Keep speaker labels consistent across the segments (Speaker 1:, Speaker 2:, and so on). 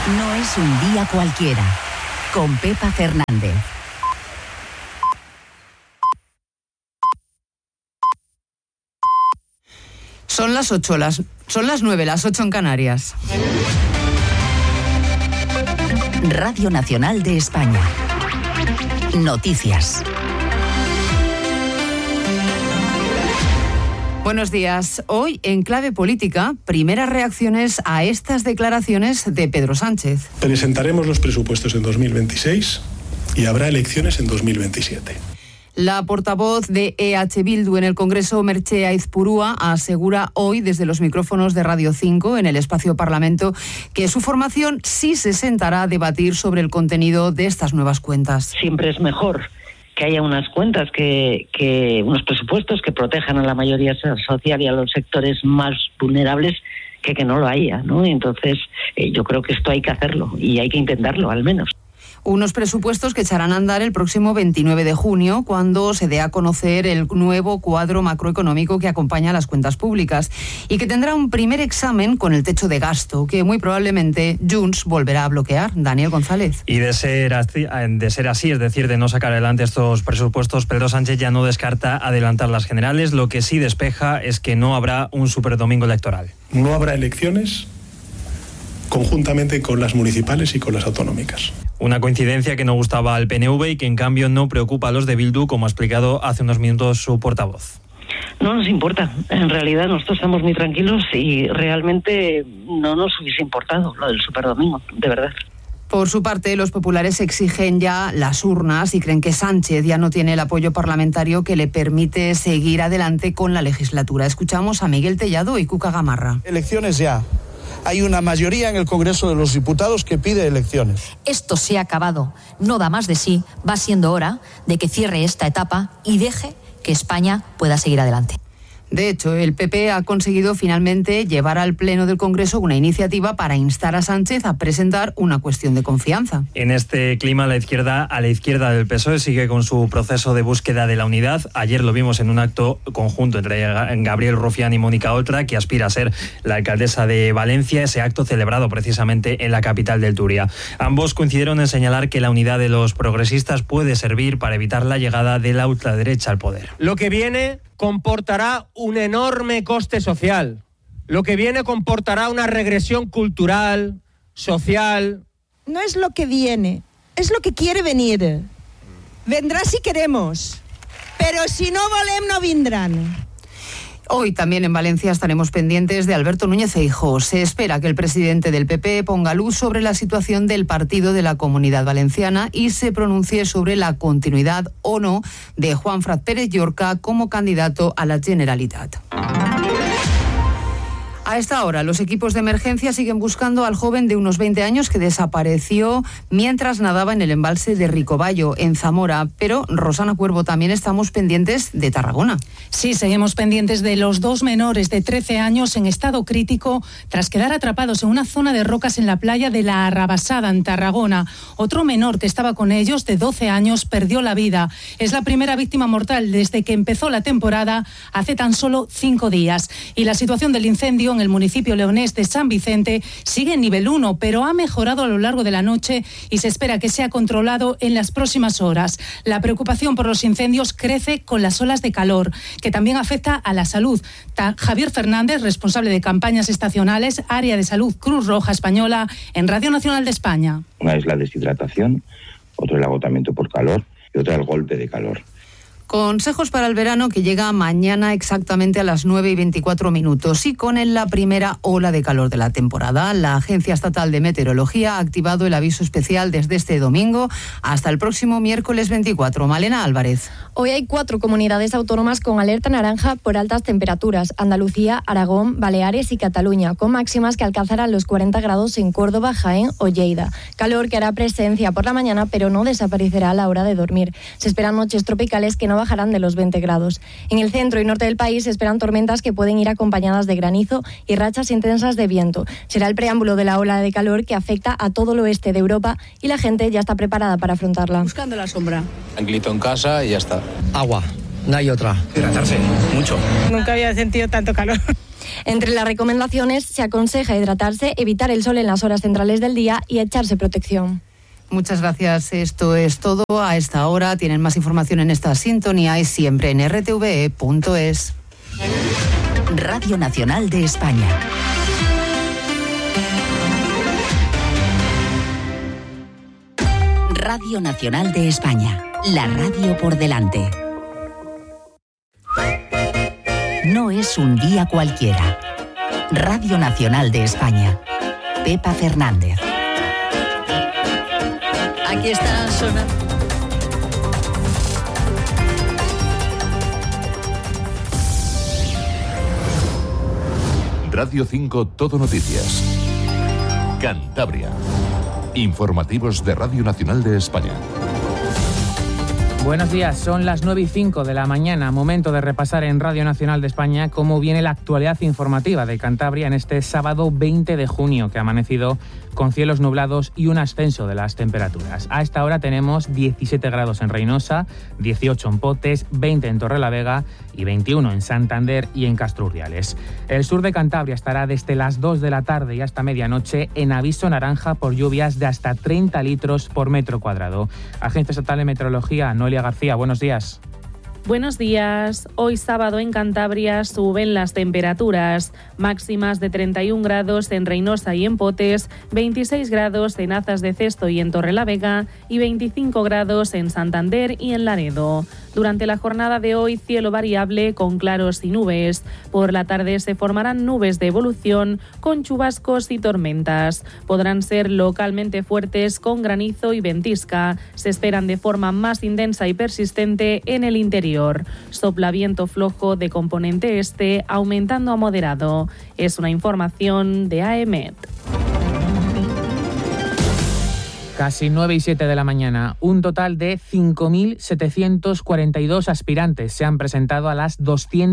Speaker 1: No es un día cualquiera. Con Pepa Fernández.
Speaker 2: Son las 9, las 8 en Canarias.
Speaker 1: Radio Nacional de España. Noticias.
Speaker 2: Buenos días. Hoy, en clave política, primeras reacciones a estas declaraciones de Pedro Sánchez.
Speaker 3: Presentaremos los presupuestos en 2026 y habrá elecciones en 2027.
Speaker 2: La portavoz de EH Bildu en el Congreso, Merche Aizpurúa, asegura hoy desde los micrófonos de Radio 5 en el Espacio Parlamento que su formación sí se sentará a debatir sobre el contenido de estas nuevas cuentas.
Speaker 4: Siempre es mejor que haya unas cuentas, que unos presupuestos que protejan a la mayoría social y a los sectores más vulnerables que no lo haya, ¿no? Entonces, yo creo que esto hay que hacerlo y hay que intentarlo, al menos.
Speaker 2: Unos presupuestos que echarán a andar el próximo 29 de junio, cuando se dé a conocer el nuevo cuadro macroeconómico que acompaña a las cuentas públicas y que tendrá un primer examen con el techo de gasto, que muy probablemente Junts volverá a bloquear. Daniel González.
Speaker 5: Y de ser así, es decir, de no sacar adelante estos presupuestos, Pedro Sánchez ya no descarta adelantar las generales. Lo que sí despeja es que no habrá un superdomingo electoral.
Speaker 3: No habrá elecciones conjuntamente con las municipales y con las autonómicas.
Speaker 5: Una coincidencia que no gustaba al PNV y que en cambio no preocupa a los de Bildu, como ha explicado hace unos minutos su portavoz.
Speaker 4: No nos importa. En realidad nosotros estamos muy tranquilos y realmente no nos hubiese importado lo del superdomingo, de verdad.
Speaker 2: Por su parte, los populares exigen ya las urnas y creen que Sánchez ya no tiene el apoyo parlamentario que le permite seguir adelante con la legislatura. Escuchamos a Miguel Tellado y Cuca Gamarra.
Speaker 6: Elecciones ya. Hay una mayoría en el Congreso de los Diputados que pide elecciones.
Speaker 7: Esto se ha acabado, no da más de sí, va siendo hora de que cierre esta etapa y deje que España pueda seguir adelante.
Speaker 2: De hecho, el PP ha conseguido finalmente llevar al Pleno del Congreso una iniciativa para instar a Sánchez a presentar una cuestión de confianza.
Speaker 5: En este clima, a la izquierda del PSOE sigue con su proceso de búsqueda de la unidad. Ayer lo vimos en un acto conjunto entre Gabriel Rufián y Mónica Oltra, que aspira a ser la alcaldesa de Valencia, ese acto celebrado precisamente en la capital del Turia. Ambos coincidieron en señalar que la unidad de los progresistas puede servir para evitar la llegada de la ultraderecha al poder.
Speaker 8: Lo que viene comportará un enorme coste social. Lo que viene comportará una regresión cultural, social.
Speaker 9: No es lo que viene, es lo que quiere venir. Vendrá si queremos, pero si no volem no vindran.
Speaker 2: Hoy también en Valencia estaremos pendientes de Alberto Núñez Feijóo. Se espera que el presidente del PP ponga luz sobre la situación del partido de la Comunidad Valenciana y se pronuncie sobre la continuidad o no de Juanfran Pérez Llorca como candidato a la Generalitat. A esta hora, los equipos de emergencia siguen buscando al joven de unos 20 años que desapareció mientras nadaba en el embalse de Ricobayo, en Zamora. Pero, Rosana Cuervo, también estamos pendientes de Tarragona.
Speaker 10: Sí, seguimos pendientes de los dos menores de 13 años en estado crítico tras quedar atrapados en una zona de rocas en la playa de la Arrabasada, en Tarragona. Otro menor que estaba con ellos, de 12 años, perdió la vida. Es la primera víctima mortal desde que empezó la temporada hace tan solo 5 días. Y la situación del incendio en el municipio leonés de San Vicente sigue en nivel 1, pero ha mejorado a lo largo de la noche y se espera que sea controlado en las próximas horas. La preocupación por los incendios crece con las olas de calor, que también afecta a la salud. Javier Fernández, responsable de campañas estacionales, área de salud Cruz Roja Española, en Radio Nacional de España.
Speaker 11: Una es la deshidratación, otro el agotamiento por calor y otra el golpe de calor.
Speaker 2: Consejos para el verano que llega mañana exactamente a las 9:24 y con la primera ola de calor de la temporada. La Agencia Estatal de Meteorología ha activado el aviso especial desde este domingo hasta el próximo miércoles 24. Malena Álvarez.
Speaker 12: Hoy hay 4 comunidades autónomas con alerta naranja por altas temperaturas: Andalucía, Aragón, Baleares y Cataluña, con máximas que alcanzarán los 40 grados en Córdoba, Jaén o Lleida. Calor que hará presencia por la mañana, pero no desaparecerá a la hora de dormir. Se esperan noches tropicales que no bajarán de los 20 grados. En el centro y norte del país se esperan tormentas que pueden ir acompañadas de granizo y rachas intensas de viento. Será el preámbulo de la ola de calor que afecta a todo el oeste de Europa y la gente ya está preparada para afrontarla.
Speaker 13: Buscando la sombra.
Speaker 14: Tranquilito en casa y ya está.
Speaker 15: Agua, no hay otra.
Speaker 14: Hidratarse, mucho.
Speaker 13: Nunca había sentido tanto calor.
Speaker 12: Entre las recomendaciones se aconseja hidratarse, evitar el sol en las horas centrales del día y echarse protección.
Speaker 2: Muchas gracias. Esto es todo a esta hora. Tienen más información en esta sintonía y siempre en rtve.es.
Speaker 1: Radio Nacional de España. Radio Nacional de España. La radio por delante. No es un día cualquiera. Radio Nacional de España. Pepa Fernández.
Speaker 7: Aquí está sonando.
Speaker 13: Radio 5 Todo Noticias. Cantabria. Informativos de Radio Nacional de España.
Speaker 14: Buenos días, son las 9:05 de la mañana, momento de repasar en Radio Nacional de España cómo viene la actualidad informativa de Cantabria en este sábado 20 de junio, que ha amanecido con cielos nublados y un ascenso de las temperaturas. A esta hora tenemos 17 grados en Reinosa, 18 en Potes, 20 en Torrelavega y 21 en Santander y en Castro Urdiales. El sur de Cantabria estará desde las 2 de la tarde y hasta medianoche en aviso naranja por lluvias de hasta 30 litros por metro cuadrado. Agencia Estatal de Meteorología, Noelia García, buenos días.
Speaker 15: Buenos días. Hoy sábado en Cantabria suben las temperaturas, máximas de 31 grados en Reinosa y en Potes, 26 grados en Azas de Cesto y en Torrelavega y 25 grados en Santander y en Laredo. Durante la jornada de hoy, cielo variable con claros y nubes. Por la tarde se formarán nubes de evolución con chubascos y tormentas. Podrán ser localmente fuertes con granizo y ventisca. Se esperan de forma más intensa y persistente en el interior. Sopla viento flojo de componente este, aumentando a moderado. Es una información de AEMET.
Speaker 14: Casi 9:07 de la mañana. Un total de 5.742 aspirantes se han presentado a las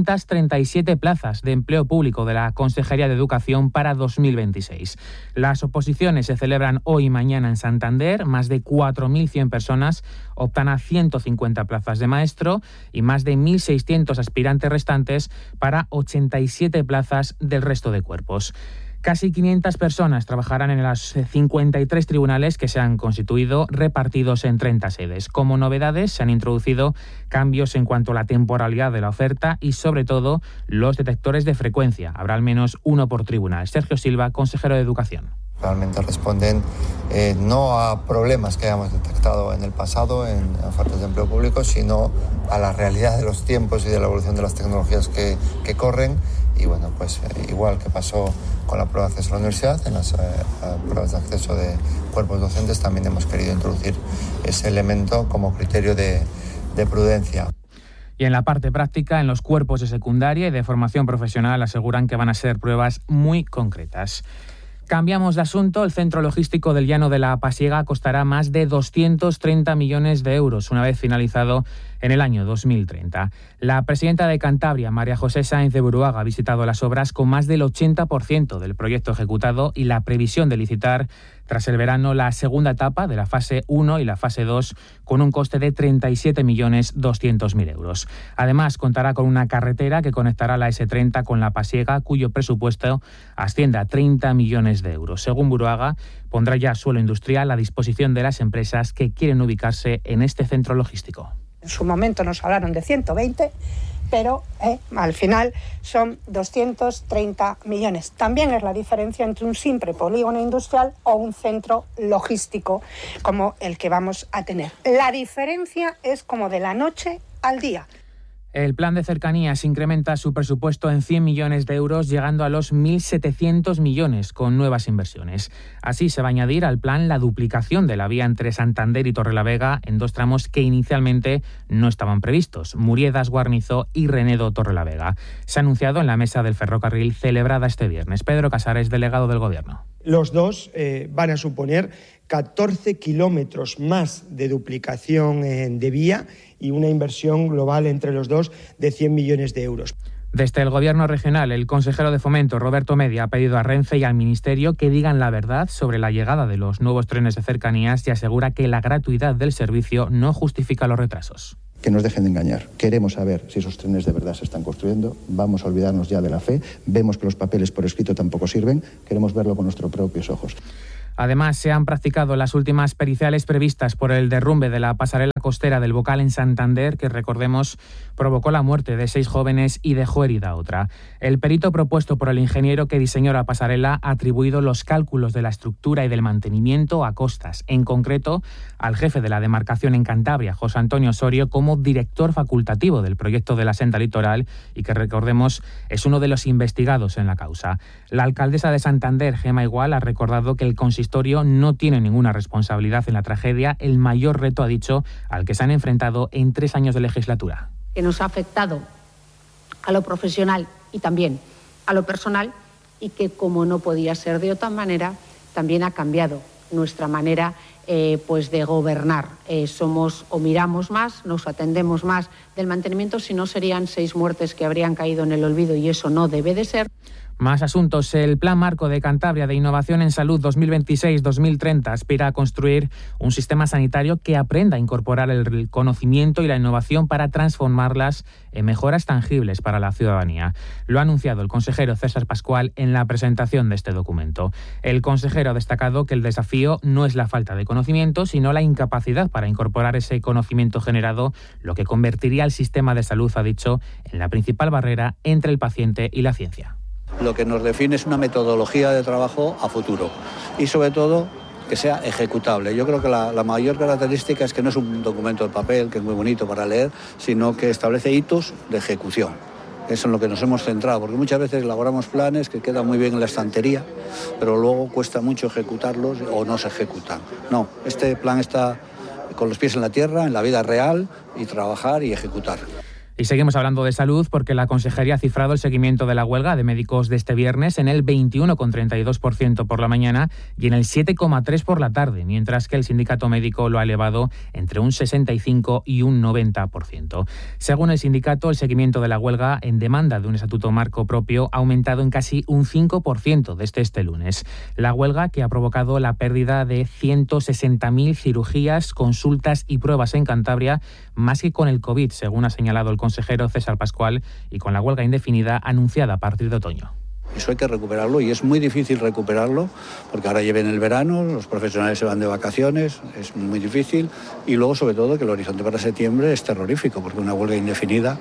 Speaker 14: 237 plazas de empleo público de la Consejería de Educación para 2026. Las oposiciones se celebran hoy y mañana en Santander. Más de 4.100 personas optan a 150 plazas de maestro y más de 1.600 aspirantes restantes para 87 plazas del resto de cuerpos. Casi 500 personas trabajarán en los 53 tribunales que se han constituido, repartidos en 30 sedes. Como novedades, se han introducido cambios en cuanto a la temporalidad de la oferta y, sobre todo, los detectores de frecuencia. Habrá al menos uno por tribunal. Sergio Silva, consejero de Educación.
Speaker 16: Realmente responden no a problemas que hayamos detectado en el pasado en ofertas de empleo público, sino a la realidad de los tiempos y de la evolución de las tecnologías que corren. Y bueno, pues igual que pasó con la prueba de acceso a la universidad, en las pruebas de acceso de cuerpos docentes también hemos querido introducir ese elemento como criterio de prudencia.
Speaker 14: Y en la parte práctica, en los cuerpos de secundaria y de formación profesional aseguran que van a ser pruebas muy concretas. Cambiamos de asunto. El centro logístico del Llano de la Pasiega costará más de 230 millones de euros una vez finalizado en el año 2030. La presidenta de Cantabria, María José Sáenz de Buruaga, ha visitado las obras con más del 80% del proyecto ejecutado y la previsión de licitar tras el verano la segunda etapa de la fase 1 y la fase 2 con un coste de 37.200.000 euros. Además, contará con una carretera que conectará la S30 con la Pasiega, cuyo presupuesto asciende a 30 millones de euros. Según Buruaga, pondrá ya suelo industrial a disposición de las empresas que quieren ubicarse en este centro logístico.
Speaker 17: En su momento nos hablaron de 120, pero al final son 230 millones. También es la diferencia entre un simple polígono industrial o un centro logístico como el que vamos a tener. La diferencia es como de la noche al día.
Speaker 14: El plan de cercanías incrementa su presupuesto en 100 millones de euros, llegando a los 1.700 millones con nuevas inversiones. Así se va a añadir al plan la duplicación de la vía entre Santander y Torrelavega en dos tramos que inicialmente no estaban previstos, Muriedas-Guarnizo y Renedo-Torrelavega. Se ha anunciado en la mesa del ferrocarril celebrada este viernes. Pedro Casares, delegado del Gobierno.
Speaker 18: Los dos van a suponer 14 kilómetros más de duplicación de vía y una inversión global entre los dos de 100 millones de euros.
Speaker 14: Desde el Gobierno regional, el consejero de Fomento, Roberto Media, ha pedido a Renfe y al Ministerio que digan la verdad sobre la llegada de los nuevos trenes de cercanías y asegura que la gratuidad del servicio no justifica los retrasos.
Speaker 19: que nos dejen de engañar. Queremos saber si esos trenes de verdad se están construyendo. Vamos a olvidarnos ya de la fe. Vemos que los papeles por escrito tampoco sirven. Queremos verlo con nuestros propios ojos.
Speaker 14: Además, se han practicado las últimas periciales previstas por el derrumbe de la pasarela costera del Bocal en Santander, que, recordemos, provocó la muerte de 6 jóvenes y dejó herida a otra. El perito propuesto por el ingeniero que diseñó la pasarela ha atribuido los cálculos de la estructura y del mantenimiento a Costas, en concreto al jefe de la demarcación en Cantabria, José Antonio Osorio, como director facultativo del proyecto de la senda litoral y que, recordemos, es uno de los investigados en la causa. La alcaldesa de Santander, Gemma Igual, ha recordado que el consistorio no tiene ninguna responsabilidad en la tragedia, el mayor reto, ha dicho, al que se han enfrentado en 3 años de legislatura.
Speaker 20: Que nos ha afectado a lo profesional y también a lo personal y que, como no podía ser de otra manera, también ha cambiado nuestra manera de gobernar. Somos o miramos más, nos atendemos más del mantenimiento, si no serían 6 muertes que habrían caído en el olvido y eso no debe de ser.
Speaker 14: Más asuntos. El Plan Marco de Cantabria de Innovación en Salud 2026-2030 aspira a construir un sistema sanitario que aprenda a incorporar el conocimiento y la innovación para transformarlas en mejoras tangibles para la ciudadanía. Lo ha anunciado el consejero César Pascual en la presentación de este documento. El consejero ha destacado que el desafío no es la falta de conocimiento, sino la incapacidad para incorporar ese conocimiento generado, lo que convertiría al sistema de salud, ha dicho, en la principal barrera entre el paciente y la ciencia.
Speaker 21: Lo que nos define es una metodología de trabajo a futuro y, sobre todo, que sea ejecutable. Yo creo que la mayor característica es que no es un documento de papel, que es muy bonito para leer, sino que establece hitos de ejecución. Eso es en lo que nos hemos centrado, porque muchas veces elaboramos planes que quedan muy bien en la estantería, pero luego cuesta mucho ejecutarlos o no se ejecutan. No, este plan está con los pies en la tierra, en la vida real, y trabajar y ejecutar.
Speaker 14: Y seguimos hablando de salud porque la Consejería ha cifrado el seguimiento de la huelga de médicos de este viernes en el 21,32% por la mañana y en el 7,3% por la tarde, mientras que el sindicato médico lo ha elevado entre un 65% y un 90%. Según el sindicato, el seguimiento de la huelga en demanda de un estatuto marco propio ha aumentado en casi un 5% desde este lunes. La huelga, que ha provocado la pérdida de 160.000 cirugías, consultas y pruebas en Cantabria, más que con el COVID, según ha señalado el consejero César Pascual, y con la huelga indefinida anunciada a partir de otoño.
Speaker 21: Eso hay que recuperarlo y es muy difícil recuperarlo porque ahora lleven el verano, los profesionales se van de vacaciones, es muy difícil y luego sobre todo que el horizonte para septiembre es terrorífico porque una huelga indefinida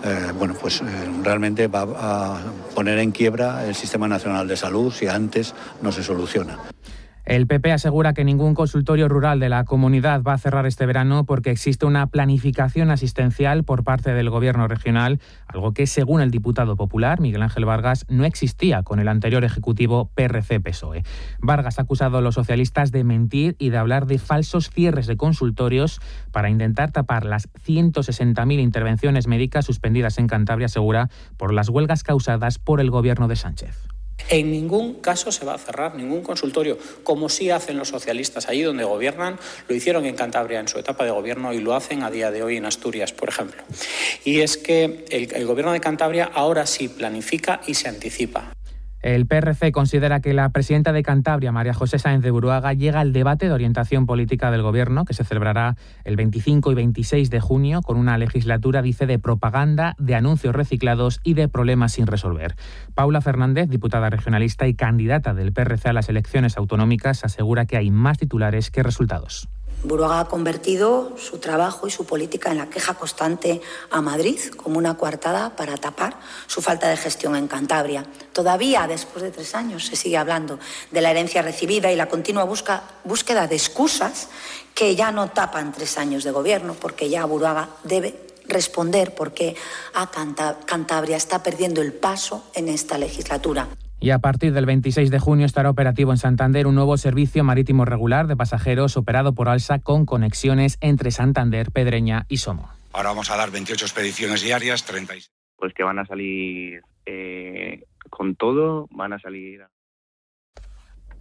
Speaker 21: realmente va a poner en quiebra el Sistema Nacional de Salud si antes no se soluciona.
Speaker 14: El PP asegura que ningún consultorio rural de la comunidad va a cerrar este verano porque existe una planificación asistencial por parte del Gobierno regional, algo que, según el diputado popular Miguel Ángel Vargas, no existía con el anterior ejecutivo PRC-PSOE. Vargas ha acusado a los socialistas de mentir y de hablar de falsos cierres de consultorios para intentar tapar las 160.000 intervenciones médicas suspendidas en Cantabria, asegura, por las huelgas causadas por el Gobierno de Sánchez.
Speaker 22: En ningún caso se va a cerrar ningún consultorio, como sí hacen los socialistas allí donde gobiernan. Lo hicieron en Cantabria en su etapa de gobierno y lo hacen a día de hoy en Asturias, por ejemplo. Y es que el gobierno de Cantabria ahora sí planifica y se anticipa.
Speaker 14: El PRC considera que la presidenta de Cantabria, María José Sáenz de Buruaga, llega al debate de orientación política del Gobierno, que se celebrará el 25 y 26 de junio, con una legislatura, dice, de propaganda, de anuncios reciclados y de problemas sin resolver. Paula Fernández, diputada regionalista y candidata del PRC a las elecciones autonómicas, asegura que hay más titulares que resultados.
Speaker 23: Buruaga ha convertido su trabajo y su política en la queja constante a Madrid como una coartada para tapar su falta de gestión en Cantabria. Todavía, después de 3 años, se sigue hablando de la herencia recibida y la continua búsqueda de excusas que ya no tapan 3 años de gobierno, porque ya Buruaga debe responder por qué Cantabria está perdiendo el paso en esta legislatura.
Speaker 14: Y a partir del 26 de junio estará operativo en Santander un nuevo servicio marítimo regular de pasajeros operado por Alsa con conexiones entre Santander, Pedreña y Somo.
Speaker 24: Ahora vamos a dar 28 expediciones diarias, 36.
Speaker 25: Pues que van a salir con todo, van a salir...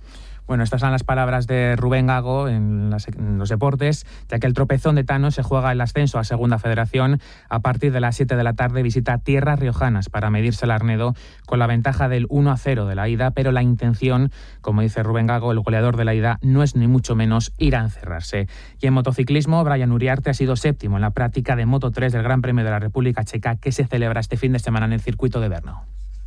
Speaker 14: Bueno, estas son las palabras de Rubén Gago en los deportes, ya que el tropezón de Tano se juega el ascenso a Segunda Federación. A partir de las 7 de la tarde visita tierras riojanas para medirse el Arnedo con la ventaja del 1-0 de la ida, pero la intención, como dice Rubén Gago, el goleador de la ida, no es ni mucho menos ir a encerrarse. Y en motociclismo, Brian Uriarte ha sido séptimo en la práctica de Moto3 del Gran Premio de la República Checa, que se celebra este fin de semana en el circuito de Brno.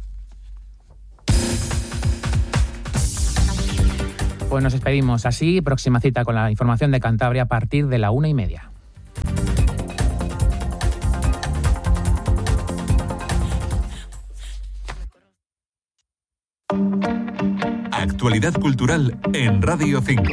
Speaker 14: Pues nos despedimos así. Próxima cita con la información de Cantabria a partir de la 1:30.
Speaker 13: Actualidad cultural en Radio 5.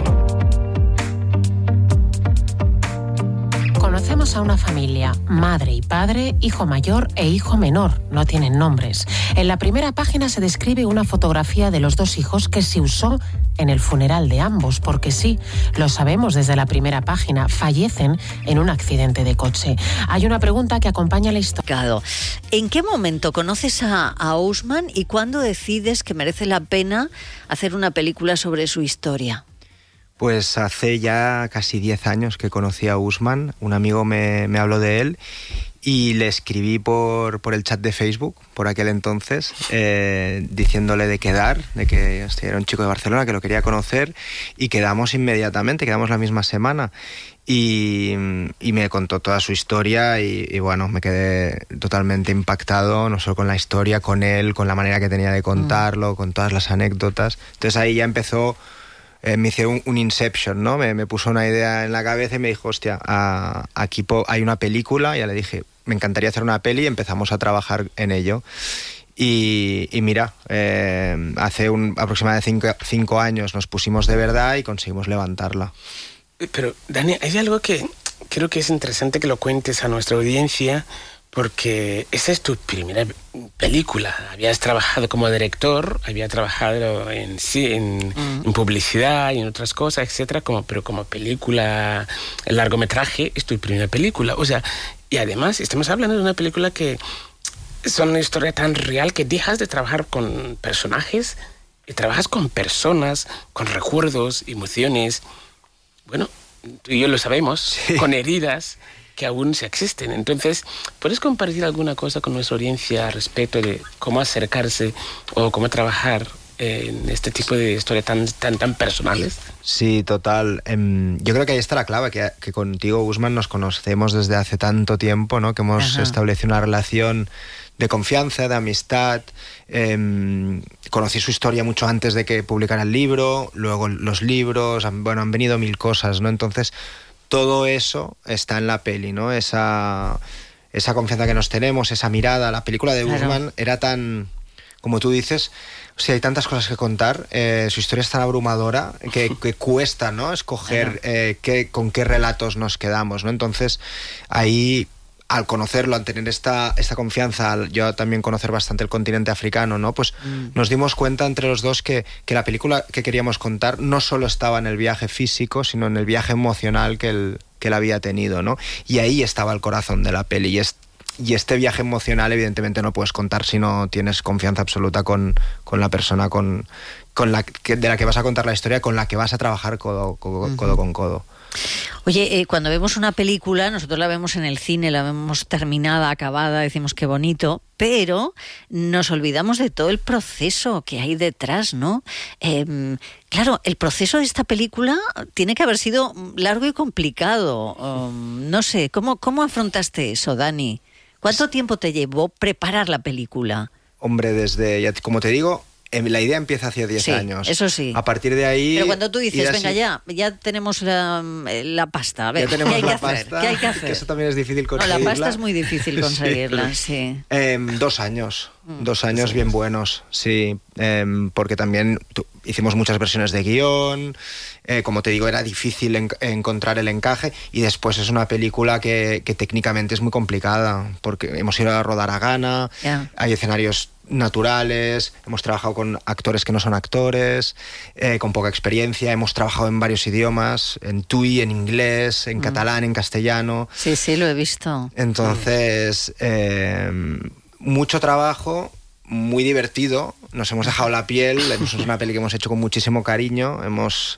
Speaker 3: Conocemos a una familia, madre y padre, hijo mayor e hijo menor, no tienen nombres. En la primera página se describe una fotografía de los dos hijos que se usó en el funeral de ambos, porque sí, lo sabemos desde la primera página, fallecen en un accidente de coche. Hay una pregunta que acompaña la historia.
Speaker 4: ¿En qué momento conoces a Ousmane y cuándo decides que merece la pena hacer una película sobre su historia?
Speaker 5: Pues hace ya casi 10 años que conocí a Ousmane, un amigo me habló de él y le escribí por el chat de Facebook, por aquel entonces, diciéndole de quedar, de que era un chico de Barcelona, que lo quería conocer, y quedamos inmediatamente, quedamos la misma semana. Y me contó toda su historia y bueno, me quedé totalmente impactado, no solo con la historia, con él, con la manera que tenía de contarlo, con todas las anécdotas. Entonces ahí ya empezó... me hicieron un Inception, ¿no? Me puso una idea en la cabeza y me dijo, hostia, aquí hay una película. Ya le dije, me encantaría hacer una peli, y empezamos a trabajar en ello. Y mira, hace aproximadamente 5 años nos pusimos de verdad y conseguimos levantarla.
Speaker 6: Pero, Dani, hay algo que creo que es interesante que lo cuentes a nuestra audiencia, porque esa es tu primera película. Habías trabajado como director, habías trabajado en publicidad y en otras cosas, etcétera, pero como película, el largometraje es tu primera película. O sea, y además estamos hablando de una película que es una historia tan real que dejas de trabajar con personajes y trabajas con personas, con recuerdos, emociones. Bueno, tú y yo lo sabemos, sí. Con heridas que aún se existen. Entonces, ¿puedes compartir alguna cosa con nuestra audiencia respecto de cómo acercarse o cómo trabajar en este tipo de historias tan personales?
Speaker 5: Sí, total. Yo creo que ahí está la clave, que contigo, Ousmane, nos conocemos desde hace tanto tiempo, ¿no? Que hemos establecido una relación de confianza, de amistad. Conocí su historia mucho antes de que publicara el libro, luego los libros, han venido 1000 cosas, ¿no? Entonces, todo eso está en la peli, ¿no? Esa confianza que nos tenemos, esa mirada. La película de Ousmane era tan, como tú dices, o sea, hay tantas cosas que contar, su historia es tan abrumadora que cuesta, ¿no? Escoger con qué relatos nos quedamos, ¿no? Entonces, ahí, al conocerlo, al tener esta confianza, al yo también conocer bastante el continente africano, ¿no? Pues nos dimos cuenta entre los dos que la película que queríamos contar no solo estaba en el viaje físico, sino en el viaje emocional que él había tenido, ¿no? Y ahí estaba el corazón de la peli. Y este viaje emocional, evidentemente, no puedes contar si no tienes confianza absoluta con la persona de la que vas a contar la historia, con la que vas a trabajar codo con codo.
Speaker 4: Oye, cuando vemos una película, nosotros la vemos en el cine, la vemos terminada, acabada, decimos qué bonito, pero nos olvidamos de todo el proceso que hay detrás, ¿no? Claro, el proceso de esta película tiene que haber sido largo y complicado. No sé, ¿cómo afrontaste eso, Dani? ¿Cuánto tiempo te llevó preparar la película?
Speaker 5: Hombre, como te digo, la idea empieza hace 10 años.
Speaker 4: Eso sí.
Speaker 5: A partir de ahí...
Speaker 4: Pero cuando tú dices, venga, ya tenemos la pasta, a ver, ¿qué hay que hacer? ¿Qué hay que hacer?
Speaker 5: Que eso también es difícil conseguirla.
Speaker 4: No, la pasta es muy difícil conseguirla, sí.
Speaker 5: 2 años. 2 años bien buenos, sí. Porque también hicimos muchas versiones de guión. Como te digo, era difícil encontrar el encaje. Y después es una película que técnicamente es muy complicada, porque hemos ido a rodar a Ghana, hay escenarios naturales, hemos trabajado con actores que no son actores, con poca experiencia, hemos trabajado en varios idiomas, en tui, en inglés, en catalán, en castellano.
Speaker 4: Sí, lo he visto.
Speaker 5: Entonces, mucho trabajo, muy divertido, nos hemos dejado la piel, es una peli que hemos hecho con muchísimo cariño, hemos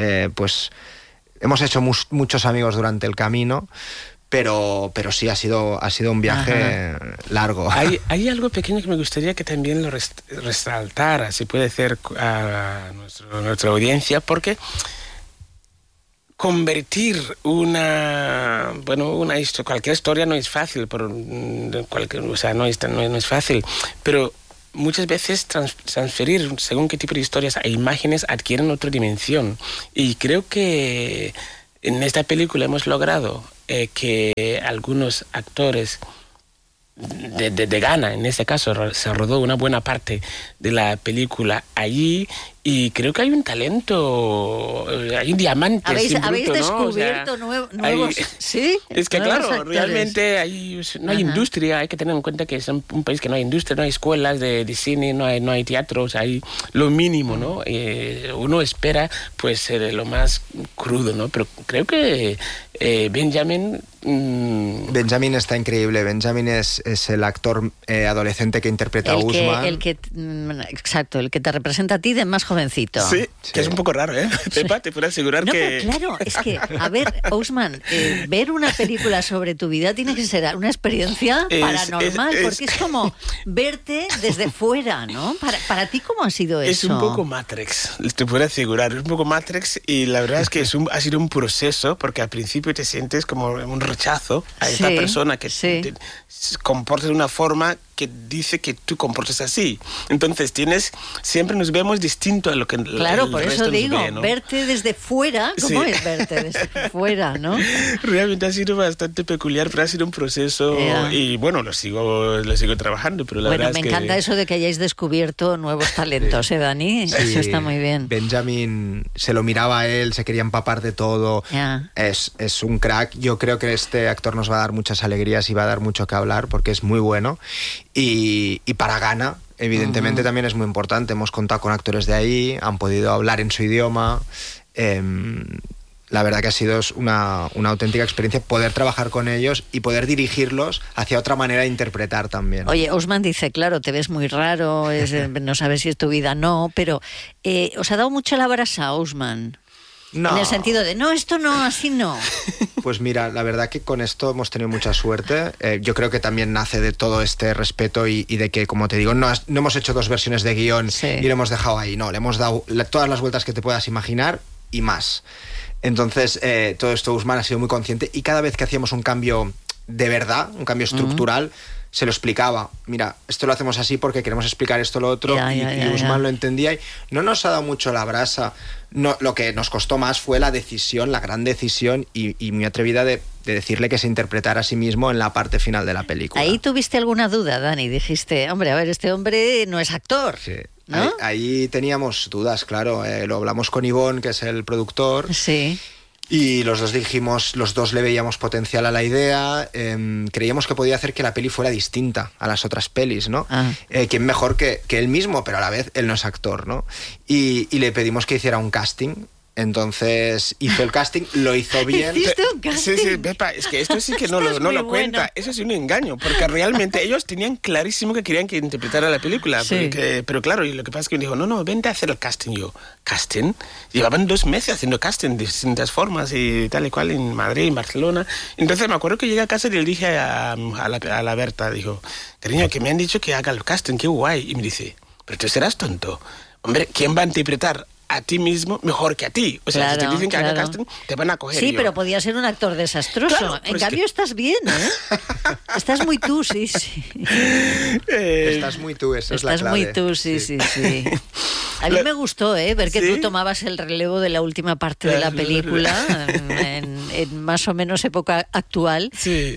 Speaker 5: hecho muchos amigos durante el camino, pero sí, ha sido un viaje largo.
Speaker 6: Hay algo pequeño que me gustaría que también lo resaltara, si puede ser, a nuestra audiencia, porque convertir cualquier historia no es fácil, no es fácil, pero muchas veces transferir según qué tipo de historias a imágenes adquieren otra dimensión. Y creo que en esta película hemos logrado que algunos actores de Ghana, en este caso, se rodó una buena parte de la película allí, y creo que hay un talento, hay un diamante.
Speaker 4: Habéis descubierto nuevos, ¿sí?
Speaker 6: Es que
Speaker 4: nuevos
Speaker 6: claro,
Speaker 4: actores.
Speaker 6: Realmente no hay industria, hay que tener en cuenta que es un país que no hay industria, no hay escuelas de cine, no hay teatros, hay lo mínimo, ¿no? Uno espera pues lo más crudo, ¿no? Pero creo que Benjamin
Speaker 5: está increíble. Benjamin es el actor adolescente que interpreta a Usman.
Speaker 4: El que te representa a ti de más jovencito.
Speaker 6: Sí, que es un poco raro, ¿eh? Pepa, te puedo asegurar que...
Speaker 4: Pero claro, es que, a ver, Usman, ver una película sobre tu vida tiene que ser una experiencia paranormal, porque es como verte desde fuera, ¿no? Para ti, ¿cómo ha sido eso?
Speaker 6: Es un poco Matrix, te puedo asegurar, es un poco Matrix, y la verdad es que ha sido un proceso, porque al principio te sientes como un rechazo a esta persona que te comporta de una forma que dice que tú comportas así. Entonces siempre nos vemos distinto a lo que
Speaker 4: claro, por eso digo,
Speaker 6: ve, ¿no?
Speaker 4: Verte desde fuera, ¿cómo es verte desde fuera, no?
Speaker 6: Realmente ha sido bastante peculiar, pero ha sido un proceso y bueno, lo sigo trabajando, pero la verdad es que...
Speaker 4: me encanta eso de que hayáis descubierto nuevos talentos, Dani? Sí. Eso está muy bien.
Speaker 5: Benjamin se lo miraba a él, se quería empapar de todo. Es un crack. Yo creo que este actor nos va a dar muchas alegrías y va a dar mucho que hablar porque es muy bueno. Y para Ghana, evidentemente, también es muy importante. Hemos contado con actores de ahí, han podido hablar en su idioma. La verdad que ha sido una auténtica experiencia poder trabajar con ellos y poder dirigirlos hacia otra manera de interpretar también.
Speaker 4: Oye, Usman dice, claro, te ves muy raro, no sabes si es tu vida o no, pero ¿os ha dado mucho la brasa, Usman?
Speaker 5: No.
Speaker 4: En el sentido de, no, esto no, así no.
Speaker 5: Pues mira, la verdad que con esto hemos tenido mucha suerte. Yo creo que también nace de todo este respeto y de que, como te digo, no hemos hecho 2 versiones de guión y lo hemos dejado ahí. No, le hemos dado todas las vueltas que te puedas imaginar y más. Entonces, todo esto Usman ha sido muy consciente y cada vez que hacíamos un cambio de verdad, un cambio estructural, se lo explicaba. Mira, esto lo hacemos así porque queremos explicar esto, lo otro, y Usman lo entendía y no nos ha dado mucho la brasa. No, lo que nos costó más fue la gran decisión y muy atrevida de decirle que se interpretara a sí mismo en la parte final de la película.
Speaker 4: ¿Ahí tuviste alguna duda, Dani? Dijiste, hombre, a ver, este hombre no es actor.
Speaker 5: Sí.
Speaker 4: ¿No?
Speaker 5: Ahí teníamos dudas, claro. Lo hablamos con Ivonne, que es el productor.
Speaker 4: Sí.
Speaker 5: Y los dos le veíamos potencial a la idea, creíamos que podía hacer que la peli fuera distinta a las ototras pelis, ¿no? ¿Quién mejor que él mismo, pero a la vez él no es actor, ¿no? Y le pedimos que hiciera un casting. Entonces hizo el casting, lo hizo bien.
Speaker 4: ¿Hiciste un casting?
Speaker 6: Sí, Pepa, es que esto sí que no lo cuenta. Eso es un engaño, porque realmente ellos tenían clarísimo que querían que interpretara la película.
Speaker 4: Sí.
Speaker 6: Pero claro, y lo que pasa es que me dijo, no, vente a hacer el casting. Yo, ¿casting? Llevaban 2 meses haciendo casting de distintas formas y tal y cual en Madrid, en Barcelona. Entonces me acuerdo que llegué a casa y le dije a la Berta, dijo, cariño, que me han dicho que haga el casting, qué guay. Y me dice, pero tú serás tonto. Hombre, ¿quién va a interpretar a ti mismo mejor que a ti? O sea, si te dicen que haga casting, te van a coger.
Speaker 4: Sí, pero podía ser un actor desastroso. Claro, en cambio, estás bien, ¿eh? Estás muy tú, sí.
Speaker 5: Estás muy tú, esa es la clave.
Speaker 4: Estás muy tú, sí. A mí me gustó, ver que tú tomabas el relevo de la última parte de la película, en más o menos época actual,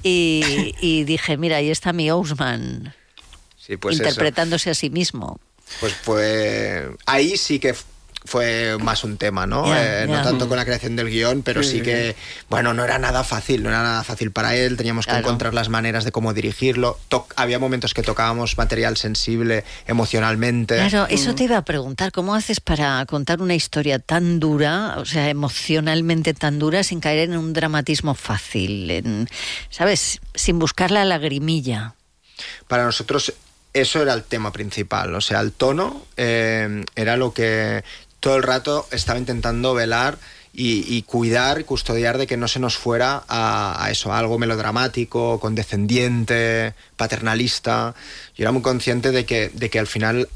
Speaker 4: y dije, mira, ahí está mi Usman, pues interpretándose a sí mismo.
Speaker 5: Pues ahí sí que fue más un tema, ¿no? No tanto con la creación del guión, pero sí que, bueno, no era nada fácil para él, teníamos que encontrar las maneras de cómo dirigirlo. Había momentos que tocábamos material sensible emocionalmente.
Speaker 4: Claro, eso te iba a preguntar, ¿cómo haces para contar una historia tan dura, o sea, emocionalmente tan dura, sin caer en un dramatismo fácil, ¿sabes? Sin buscar la lagrimilla.
Speaker 5: Para nosotros eso era el tema principal, o sea, el tono era lo que todo el rato estaba intentando velar y cuidar, custodiar de que no se nos fuera a eso, a algo melodramático, condescendiente, paternalista. Yo era muy consciente de que al final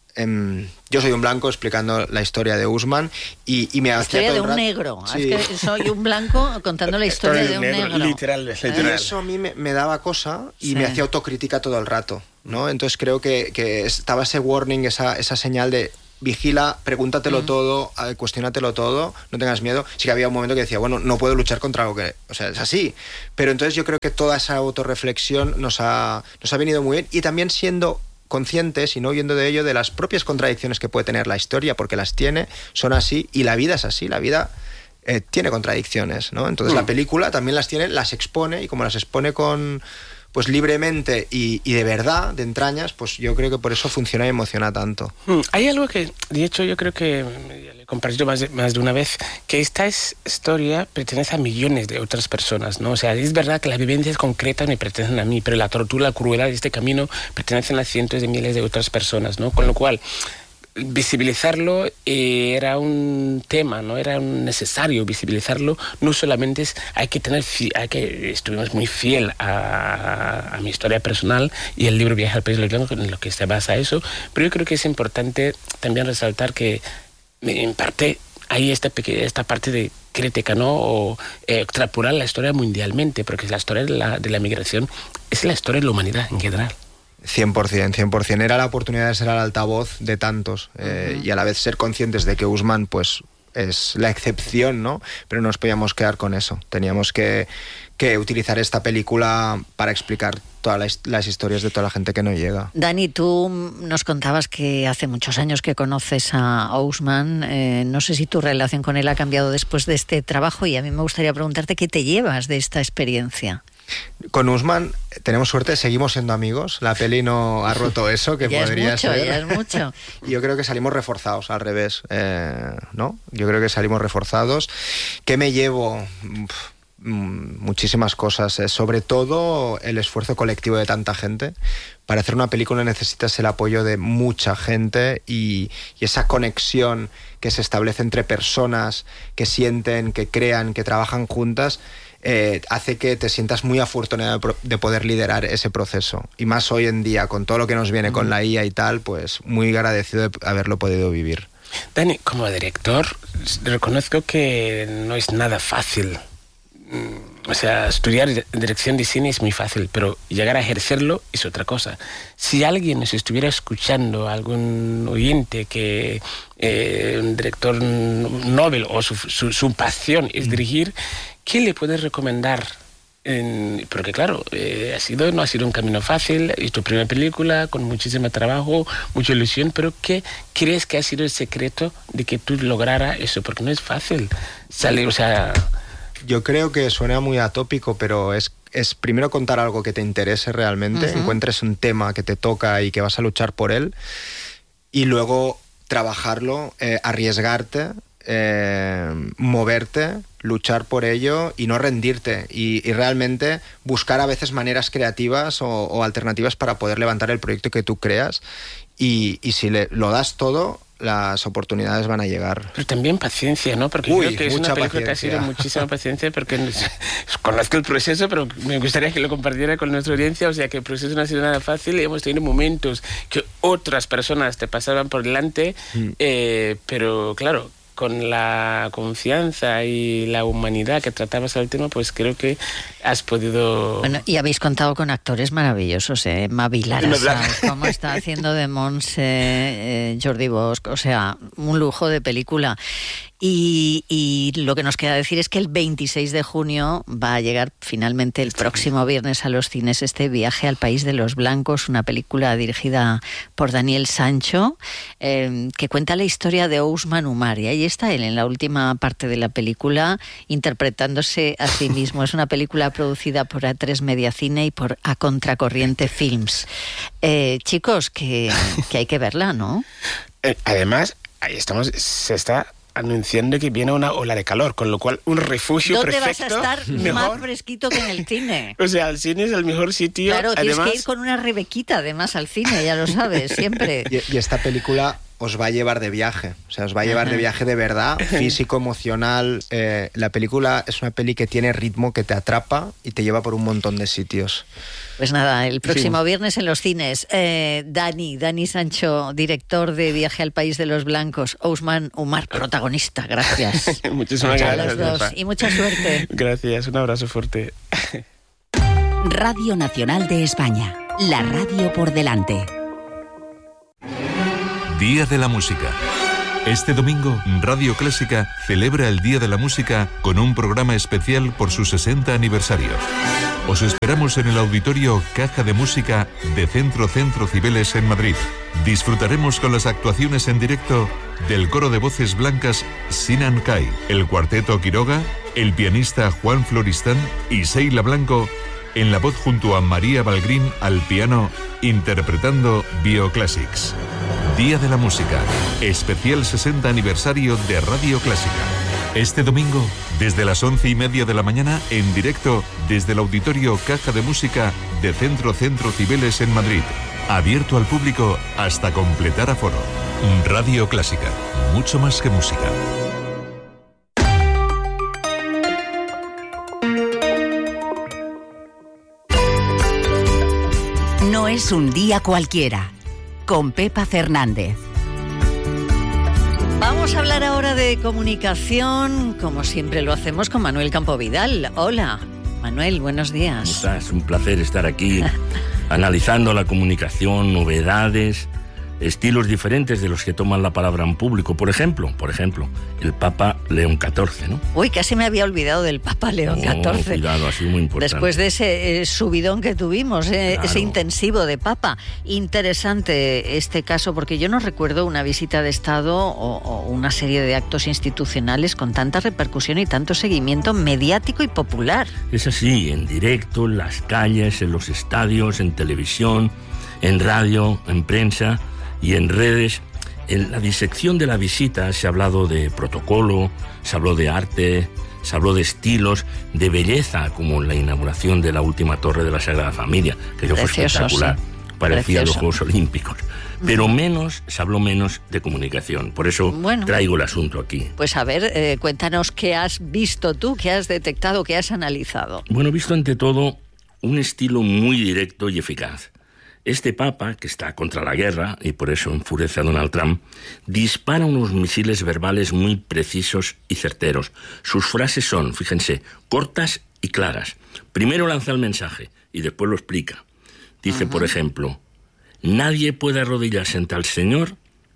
Speaker 5: yo soy un blanco explicando la historia de Usman y me hacía todo el rato...
Speaker 4: La historia de un negro.
Speaker 5: Sí.
Speaker 4: Es que soy un blanco contando la historia de un negro.
Speaker 6: Literal.
Speaker 5: Y eso a mí me daba cosa y me hacía autocrítica todo el rato, ¿no? Entonces creo que estaba ese warning, esa señal de vigila, pregúntatelo todo, cuestiónatelo todo, no tengas miedo. Sí que había un momento que decía, bueno, no puedo luchar contra algo que... O sea, es así. Pero entonces yo creo que toda esa autorreflexión nos ha venido muy bien, y también siendo conscientes y no huyendo de ello, de las propias contradicciones que puede tener la historia, porque las tiene, son así, y la vida es así, la vida tiene contradicciones, ¿no? Entonces la película también las tiene, las expone, y como las expone pues libremente y de verdad, de entrañas, pues yo creo que por eso funciona y emociona tanto.
Speaker 6: Hay algo que, de hecho, yo creo que le he compartido más de una vez, que esta historia pertenece a millones de otras personas, ¿no? O sea, es verdad que las vivencias concretas me pertenecen a mí, pero la tortura, la crueldad de este camino pertenecen a cientos de miles de otras personas, ¿no? Con lo cual, visibilizarlo era un tema, no era necesario visibilizarlo. No solamente estuvimos muy fiel a mi historia personal y el libro Viaje al País de los Blancos, en lo que se basa eso, pero yo creo que es importante también resaltar que en parte hay esta parte de crítica, ¿no? O extrapolar la historia mundialmente, porque la historia de la migración es la historia de la humanidad en general.
Speaker 5: 100%. Era la oportunidad de ser al altavoz de tantos y a la vez ser conscientes de que Usman pues es la excepción, ¿no? Pero no nos podíamos quedar con eso. Teníamos que utilizar esta película para explicar todas las historias de toda la gente que no llega.
Speaker 4: Dani, tú nos contabas que hace muchos años que conoces a Ousman. No sé si tu relación con él ha cambiado después de este trabajo, y a mí me gustaría preguntarte qué te llevas de esta experiencia.
Speaker 5: Con Usman tenemos suerte, seguimos siendo amigos. La peli no ha roto eso, que
Speaker 4: ya
Speaker 5: podría
Speaker 4: es mucho,
Speaker 5: ser.
Speaker 4: Ya es mucho.
Speaker 5: Y yo creo que salimos reforzados, al revés, ¿no? Yo creo que salimos reforzados. ¿Qué me llevo? Muchísimas cosas, sobre todo el esfuerzo colectivo de tanta gente. Para hacer una película necesitas el apoyo de mucha gente y esa conexión que se establece entre personas que sienten, que crean, que trabajan juntas, hace que te sientas muy afortunado de poder liderar ese proceso. Y más hoy en día, con todo lo que nos viene con la IA y tal, pues muy agradecido de haberlo podido vivir.
Speaker 6: Dani, como director, reconozco que no es nada fácil. O sea, estudiar dirección de cine es muy fácil, pero llegar a ejercerlo es otra cosa. Si alguien nos estuviera escuchando, algún oyente que un director Nobel o su pasión es dirigir, ¿qué le puedes recomendar? Porque claro, no ha sido un camino fácil, es tu primera película, con muchísimo trabajo, mucha ilusión, pero ¿qué crees que ha sido el secreto de que tú lograras eso? Porque no es fácil salir, o sea...
Speaker 5: Yo creo que suena muy atópico, pero es primero contar algo que te interese realmente, encuentres un tema que te toca y que vas a luchar por él, y luego trabajarlo, arriesgarte, moverte, luchar por ello y no rendirte, y realmente buscar a veces maneras creativas o alternativas para poder levantar el proyecto que tú creas, y si lo das todo, las oportunidades van a llegar.
Speaker 6: Pero también paciencia, ¿no? Porque creo que es una película que ha sido muchísima paciencia, porque conozco el proceso, pero me gustaría que lo compartiera con nuestra audiencia. O sea, que el proceso no ha sido nada fácil y hemos tenido momentos que otras personas te pasaban por delante, pero claro, con la confianza y la humanidad que tratabas al tema, pues creo que has podido...
Speaker 4: Bueno, y habéis contado con actores maravillosos, Mavi Larasa, como está haciendo de Montse, Jordi Bosch, o sea, un lujo de película. Y lo que nos queda decir es que el 26 de junio va a llegar finalmente el próximo viernes a los cines este Viaje al País de los Blancos, una película dirigida por Daniel Sancho, que cuenta la historia de Ousman Umar. Y ahí está él en la última parte de la película interpretándose a sí mismo. Es una película producida por A3 Media Cine y por A Contracorriente Films. Chicos, que hay que verla, ¿no?
Speaker 6: Además, ahí se está anunciando que viene una ola de calor, con lo cual un refugio perfecto.
Speaker 4: ¿Dónde vas a estar más fresquito que en el cine?
Speaker 6: O sea, el cine es el mejor sitio.
Speaker 4: Claro,
Speaker 6: además,
Speaker 4: tienes que ir con una rebequita además al cine, ya lo sabes, siempre.
Speaker 5: Y esta película os va a llevar de viaje, o sea, os va a llevar de viaje de verdad, físico, emocional. La película es una peli que tiene ritmo, que te atrapa y te lleva por un montón de sitios.
Speaker 4: Pues nada, el próximo viernes en los cines. Dani Sancho, director de Viaje al País de los Blancos. Ousmane Umar, protagonista. Gracias.
Speaker 6: Muchísimas gracias.
Speaker 4: Los dos. Y mucha suerte.
Speaker 6: Gracias, un abrazo fuerte.
Speaker 1: Radio Nacional de España, la radio por delante.
Speaker 13: Día de la Música. Este domingo, Radio Clásica celebra el Día de la Música con un programa especial por su 60 aniversario. Os esperamos en el auditorio Caja de Música de Centro Cibeles en Madrid. Disfrutaremos con las actuaciones en directo del coro de voces blancas Sinan Kai, el cuarteto Quiroga, el pianista Juan Floristán y Seila Blanco en la voz junto a María Balgrín al piano, interpretando Bioclassics. Día de la Música, especial 60 aniversario de Radio Clásica. Este domingo, desde las 11:30 de la mañana, en directo desde el auditorio Caja de Música de Centro Cibeles en Madrid. Abierto al público hasta completar aforo. Radio Clásica, mucho más que música.
Speaker 1: No es un día cualquiera. Con Pepa Fernández.
Speaker 4: Vamos a hablar ahora de comunicación, como siempre lo hacemos con Manuel Campovidal. Hola, Manuel, buenos días.
Speaker 8: ¿Cómo estás? Un placer estar aquí analizando la comunicación, novedades, estilos diferentes de los que toman la palabra en público. Por ejemplo, el Papa León XIV, ¿no?
Speaker 4: Uy, casi me había olvidado del Papa León XIV.
Speaker 8: Cuidado, ha sido muy importante.
Speaker 4: Después de ese subidón que tuvimos, claro, ese intensivo de Papa. Interesante este caso, porque yo no recuerdo una visita de Estado o una serie de actos institucionales con tanta repercusión y tanto seguimiento mediático y popular.
Speaker 8: Es así, en directo, en las calles, en los estadios, en televisión, en radio, en prensa y en redes. En la disección de la visita se ha hablado de protocolo, se habló de arte, se habló de estilos, de belleza, como en la inauguración de la última torre de la Sagrada Familia, que fue espectacular, sí. Parecía los Juegos Olímpicos. Pero se habló menos de comunicación. Por eso traigo el asunto aquí.
Speaker 4: Pues a ver, cuéntanos qué has visto tú, qué has detectado, qué has analizado.
Speaker 8: Bueno, he visto ante todo un estilo muy directo y eficaz. Este Papa, que está contra la guerra, y por eso enfurece a Donald Trump, dispara unos misiles verbales muy precisos y certeros. Sus frases son, fíjense, cortas y claras. Primero lanza el mensaje y después lo explica. Dice, por ejemplo, nadie puede arrodillarse ante el Señor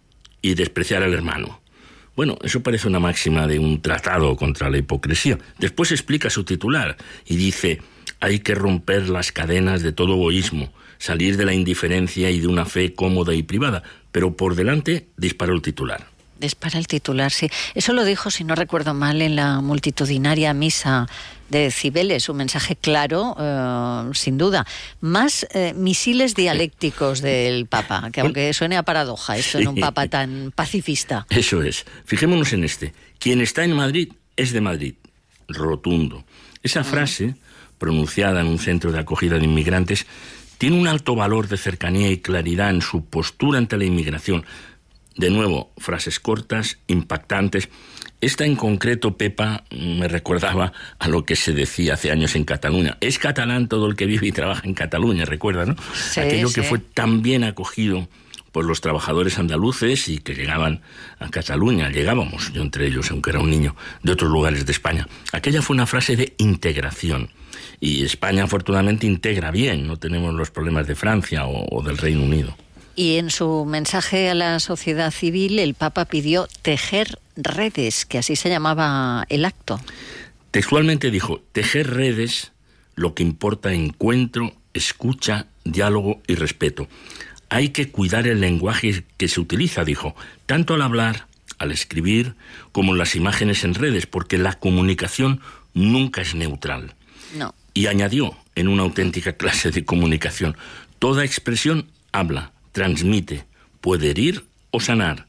Speaker 8: y despreciar al hermano. Bueno, eso parece una máxima de un tratado contra la hipocresía. Después explica su titular y dice, hay que romper las cadenas de todo egoísmo, salir de la indiferencia y de una fe cómoda y privada. Pero por delante disparó el titular.
Speaker 4: Dispara el titular, sí. Eso lo dijo, si no recuerdo mal, en la multitudinaria misa de Cibeles. Un mensaje claro, sin duda. Más misiles dialécticos del Papa, que aunque suene a paradoja esto en un Papa tan pacifista.
Speaker 8: Eso es. Fijémonos en este. Quien está en Madrid es de Madrid. Rotundo. Esa frase, pronunciada en un centro de acogida de inmigrantes, tiene un alto valor de cercanía y claridad en su postura ante la inmigración. De nuevo, frases cortas, impactantes. Esta en concreto, Pepa, me recordaba a lo que se decía hace años en Cataluña. Es catalán todo el que vive y trabaja en Cataluña, ¿recuerda, no?
Speaker 4: Sí,
Speaker 8: aquello que fue tan bien acogido por los trabajadores andaluces y que llegaban a Cataluña. Llegábamos, yo entre ellos, aunque era un niño, de otros lugares de España. Aquella fue una frase de integración. Y España, afortunadamente, integra bien. No tenemos los problemas de Francia o del Reino Unido.
Speaker 4: Y en su mensaje a la sociedad civil, el Papa pidió tejer redes, que así se llamaba el acto.
Speaker 8: Textualmente dijo, tejer redes, lo que importa encuentro, escucha, diálogo y respeto. Hay que cuidar el lenguaje que se utiliza, dijo, tanto al hablar, al escribir, como en las imágenes en redes, porque la comunicación nunca es neutral.
Speaker 4: No.
Speaker 8: Y añadió, en una auténtica clase de comunicación, toda expresión habla, transmite, puede herir o sanar.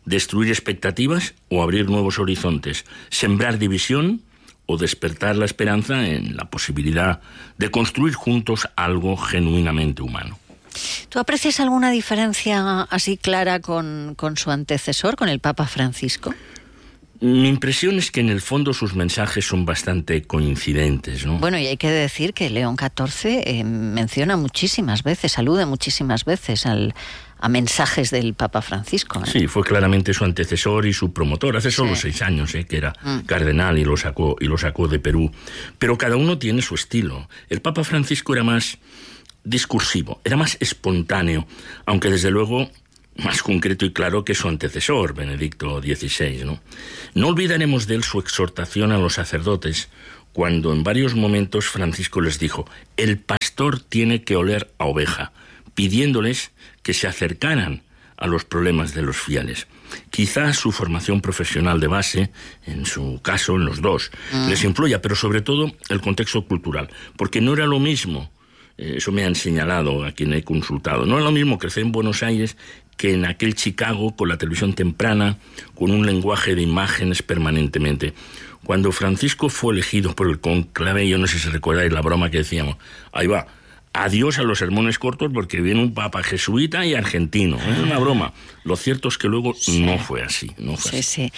Speaker 8: destruir expectativas o abrir nuevos horizontes, sembrar división o despertar la esperanza en la posibilidad de construir juntos algo genuinamente humano.
Speaker 4: ¿Tú aprecias alguna diferencia así clara con su antecesor, con el Papa Francisco?
Speaker 8: Mi impresión es que en el fondo sus mensajes son bastante coincidentes, ¿no?
Speaker 4: Bueno, y hay que decir que León XIV menciona muchísimas veces, alude muchísimas veces a mensajes del Papa Francisco, ¿eh?
Speaker 8: Sí, fue claramente su antecesor y su promotor. Hace solo 6 años, que era cardenal y lo sacó de Perú. Pero cada uno tiene su estilo. El Papa Francisco era más discursivo, era más espontáneo, aunque desde luego más concreto y claro que su antecesor, Benedicto XVI, ¿no? No olvidaremos de él su exhortación a los sacerdotes, cuando en varios momentos Francisco les dijo: el pastor tiene que oler a oveja, pidiéndoles que se acercaran a los problemas de los fieles. Quizás su formación profesional de base, en su caso, en los dos, les influya, pero sobre todo el contexto cultural, porque no era lo mismo, eso me han señalado a quien he consultado, no era lo mismo crecer en Buenos Aires que en aquel Chicago con la televisión temprana, con un lenguaje de imágenes permanentemente. Cuando Francisco fue elegido por el conclave, yo no sé si recordáis la broma que decíamos, ahí va, adiós a los sermones cortos porque viene un papa jesuita y argentino. Es una broma. Lo cierto es que luego no fue así.
Speaker 4: Sí.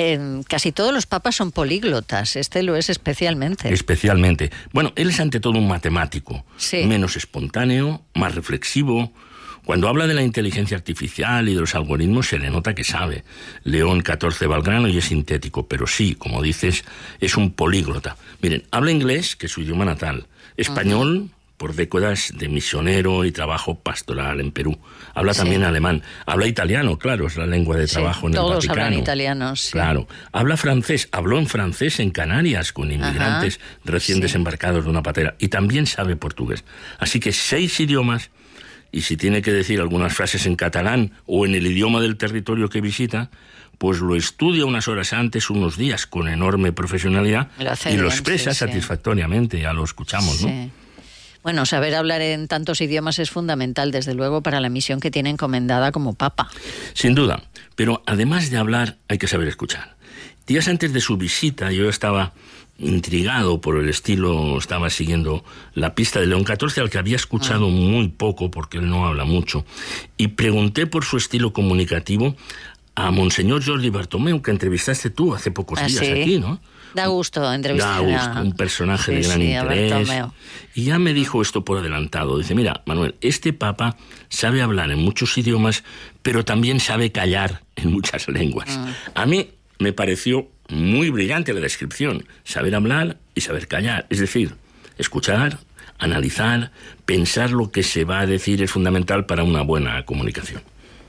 Speaker 4: Casi todos los papas son políglotas. Este lo es especialmente.
Speaker 8: Especialmente. Bueno, él es ante todo un matemático.
Speaker 4: Sí.
Speaker 8: Menos espontáneo, más reflexivo. Cuando habla de la inteligencia artificial y de los algoritmos se le nota que sabe. León XIV va al grano y es sintético, pero sí, como dices, es un políglota. Miren, habla inglés, que es su idioma natal, español, por décadas de misionero y trabajo pastoral en Perú. Habla también alemán. Habla italiano, claro, es la lengua de trabajo en el Vaticano.
Speaker 4: Todos hablan italiano, sí.
Speaker 8: Claro. Habla francés. Habló en francés en Canarias con inmigrantes recién desembarcados de una patera. Y también sabe portugués. Así que 6 idiomas. Y si tiene que decir algunas frases en catalán o en el idioma del territorio que visita, pues lo estudia unas horas antes, unos días, con enorme profesionalidad y lo expresa satisfactoriamente, ya lo escuchamos, ¿no?
Speaker 4: Bueno, saber hablar en tantos idiomas es fundamental, desde luego, para la misión que tiene encomendada como Papa.
Speaker 8: Sin duda, pero además de hablar hay que saber escuchar. Días antes de su visita yo estaba intrigado por el estilo, estaba siguiendo la pista de León XIV, al que había escuchado muy poco porque él no habla mucho, y pregunté por su estilo comunicativo a Monseñor Jordi Bartomeu, que entrevistaste tú hace pocos días aquí, ¿no?
Speaker 4: Da gusto entrevistar.
Speaker 8: Da gusto, un personaje de gran interés. Y ya me dijo esto por adelantado. Dice, mira, Manuel, este papa sabe hablar en muchos idiomas, pero también sabe callar en muchas lenguas. A mí me pareció muy brillante la descripción. Saber hablar y saber callar. Es decir, escuchar, analizar, pensar lo que se va a decir es fundamental para una buena comunicación.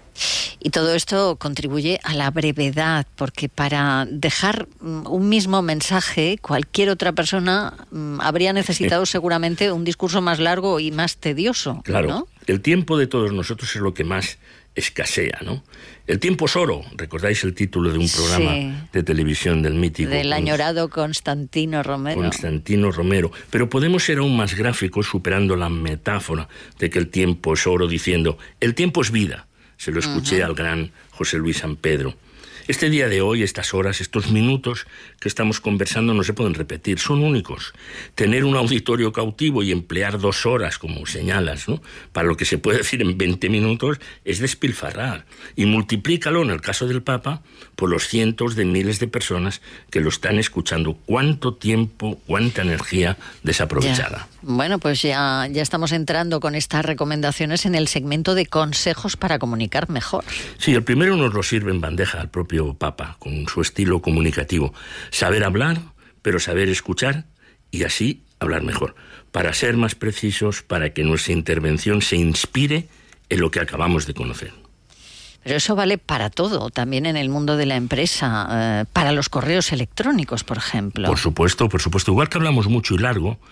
Speaker 4: Y todo esto contribuye a la brevedad, porque para dejar un mismo mensaje, cualquier otra persona habría necesitado seguramente un discurso más largo y más tedioso.
Speaker 8: Claro,
Speaker 4: ¿no?
Speaker 8: El tiempo de todos nosotros es lo que más escasea, ¿no? El tiempo es oro. ¿Recordáis el título de un programa de televisión del mítico?
Speaker 4: Del añorado Constantino Romero.
Speaker 8: Constantino Romero. Pero podemos ser aún más gráficos superando la metáfora de que el tiempo es oro diciendo, el tiempo es vida. Se lo escuché al gran José Luis San Pedro. Este día de hoy, estas horas, estos minutos que estamos conversando no se pueden repetir, son únicos. Tener un auditorio cautivo y emplear 2 horas, como señalas, ¿no?, para lo que se puede decir en 20 minutos, es despilfarrar. Y multiplícalo, en el caso del Papa, por los cientos de miles de personas que lo están escuchando. ¿Cuánto tiempo, cuánta energía desaprovechada?
Speaker 4: Bueno, pues ya estamos entrando con estas recomendaciones en el segmento de consejos para comunicar mejor.
Speaker 8: Sí, el primero nos lo sirve en bandeja al propio Papa, con su estilo comunicativo. Saber hablar, pero saber escuchar y así hablar mejor. Para ser más precisos, para que nuestra intervención se inspire en lo que acabamos de conocer.
Speaker 4: Pero eso vale para todo, también en el mundo de la empresa, para los correos electrónicos, por ejemplo.
Speaker 8: Por supuesto. Igual que hablamos mucho y largo,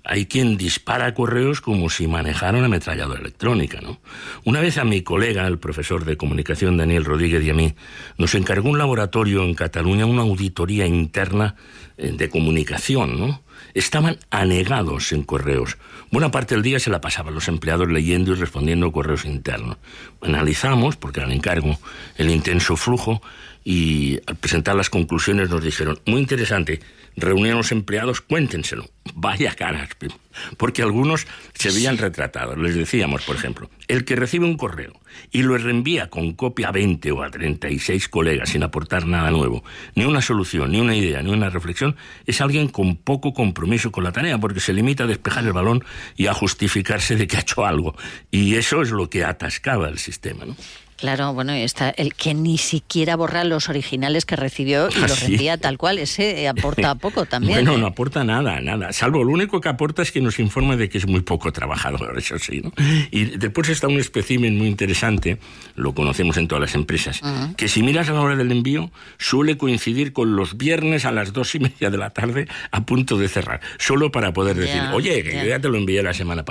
Speaker 8: Hay quien dispara correos como si manejara una ametralladora electrónica, ¿no? Una vez a mi colega, el profesor de comunicación Daniel Rodríguez, y a mí, nos encargó un laboratorio en Cataluña, una auditoría interna de comunicación, ¿no? Estaban anegados en correos. Buena parte del día se la pasaban los empleados leyendo y respondiendo correos internos. Analizamos, porque era el encargo, el intenso flujo, y al presentar las conclusiones nos dijeron, muy interesante, reunían a los empleados, cuéntenselo. Vaya caras, porque algunos se veían retratados. Les decíamos, por ejemplo, el que recibe un correo y lo reenvía con copia a 20 o a 36 colegas sin aportar nada nuevo, ni una solución, ni una idea, ni una reflexión, es alguien con poco compromiso con la tarea, porque se limita a despejar el balón y a justificarse de que ha hecho algo. Y eso es lo que atascaba el sistema, ¿no?
Speaker 4: Claro, bueno, está el que ni siquiera borra los originales que recibió y los reenvía tal cual. Ese aporta poco también.
Speaker 8: Bueno, no aporta nada. Salvo lo único que aporta es que nos informa de que es muy poco trabajador, eso sí, ¿no? Y después está un espécimen muy interesante, lo conocemos en todas las empresas, que si miras a la hora del envío, suele coincidir con los viernes a las 2:30 de la tarde a punto de cerrar. Solo para poder decir, oye, que yo ya te lo envié la semana pasada.